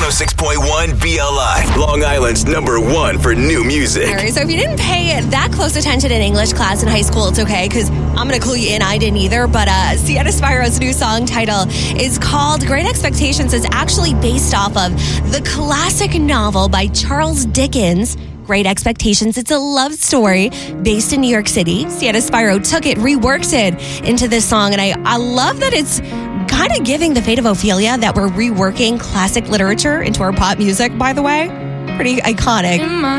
106.1 BLI, Long Island's #1 for new music. All right, so if you didn't pay that close attention in English class in high school, it's okay, because I'm going to clue you in. I didn't either. But Sienna Spiro's new song title is called Great Expectations. It's actually based off of the classic novel by Charles Dickens, Great Expectations. It's a love story based in New York City. Sienna Spiro took it, reworked it into this song, and I love that it's kind of giving the fate of Ophelia that we're reworking classic literature into our pop music, by the way. Pretty iconic.